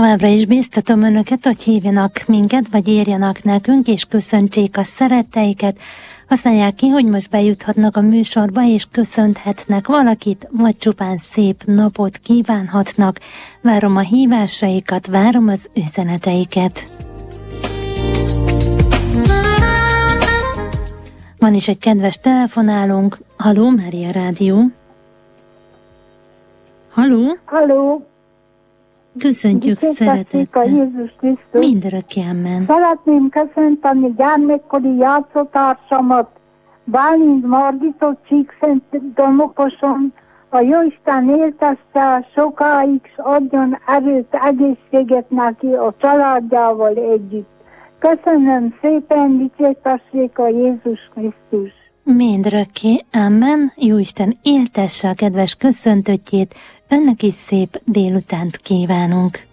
Továbbra is bíztatom önöket, hogy hívjanak minket, vagy írjanak nekünk, és köszöntsék a szeretteiket. Használják ki, hogy most bejuthatnak a műsorba, és köszönthetnek valakit, vagy csupán szép napot kívánhatnak. Várom a hívásaikat, várom az üzeneteiket. Van is egy kedves telefonálunk. Halló, Mária Rádió. Halló? Halló! Köszöntjük szeretettel. Mindörökké amen. Szeretném köszönteni gyermekkori játszótársamat, Bálint Margitot Csíkszent Domokoson. A Jóisten éltesse sokáig, s adjon erőt, egészséget neki a családjával együtt. Köszönöm szépen, dicsértessék a Jézus Krisztus. Mindörökké amen. Jóisten éltesse a kedves köszöntőtjét. Önnek is szép délutánt kívánunk.